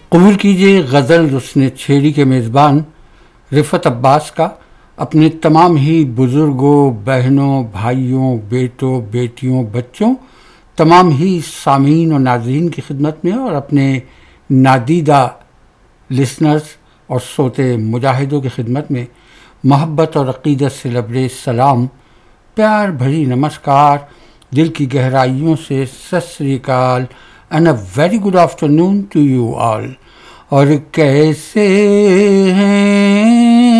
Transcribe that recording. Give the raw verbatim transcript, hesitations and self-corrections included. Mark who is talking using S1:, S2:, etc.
S1: कबूल कीजिए गज़ल रुस्ने छेड़ी के मेज़बान रिफ़त अब्बास का अपने तमाम ही बुज़ुर्गों, बहनों, भाइयों, बेटों, बेटियों, बच्चों, तमाम ही सामीन और नाज़रीन की खिदमत में और अपने नादीदा लिसनर्स और सोते मुजाहिदों की खिदमत में मोहब्बत और अक़ीदत से लबरेज़ सलाम, प्यार भरी नमस्कार, दिल की गहराइयों से सत श्री अकाल and a very good afternoon to you all. और कैसे हैं